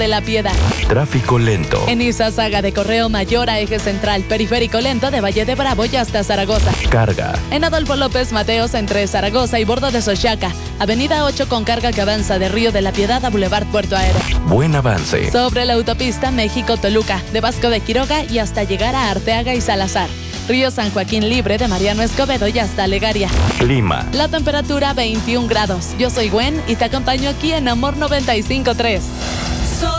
de La Piedad. Tráfico lento. En Izazaga de Correo Mayor a Eje Central, periférico lento de Valle de Bravo y hasta Zaragoza. Carga. En Adolfo López Mateos entre Zaragoza y Bordo de Xochaca, Avenida 8 con carga que avanza de Río de la Piedad a Boulevard Puerto Aéreo. Buen avance. Sobre la autopista México-Toluca, de Vasco de Quiroga y hasta llegar a Arteaga y Salazar. Río San Joaquín libre de Mariano Escobedo y hasta Legaria. Clima. La temperatura 21 grados. Yo soy Gwen y te acompaño aquí en Amor 95.3.